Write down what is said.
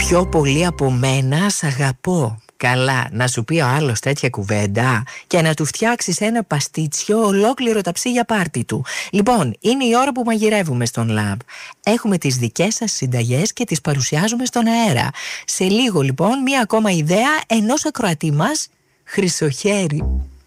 πιο πολύ από μένα σ' αγαπώ. Καλά, να σου πει ο άλλος τέτοια κουβέντα και να του φτιάξεις ένα παστίτσιο ολόκληρο ταψί για πάρτι του. Λοιπόν, είναι η ώρα που μαγειρεύουμε στον Love. Έχουμε τις δικές σας συνταγές και τις παρουσιάζουμε στον αέρα. Σε λίγο λοιπόν μία ακόμα ιδέα ενός ακροατή μας, Χρυσοχέρι.